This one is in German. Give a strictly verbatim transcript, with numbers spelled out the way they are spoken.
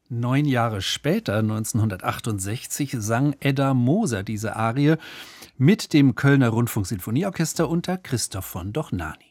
Neun Jahre später, neunzehnhundertachtundsechzig, sang Edda Moser diese Arie mit dem Kölner Rundfunksinfonieorchester unter Christoph von Dohnanyi.